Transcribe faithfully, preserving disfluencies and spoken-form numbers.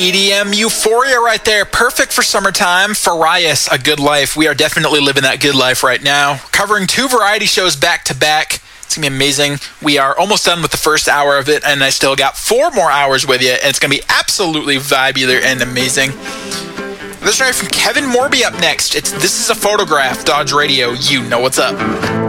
E D M euphoria right there. Perfect for summertime. Farias, A Good Life. We are definitely living that good life right now. Covering two variety shows back to back. It's going to be amazing. We are almost done with the first hour of it, and I still got four more hours with you, and it's going to be absolutely vibular and amazing. This is right from Kevin Morby up next. It's This Is a Photograph, Dodge Radio. You know what's up.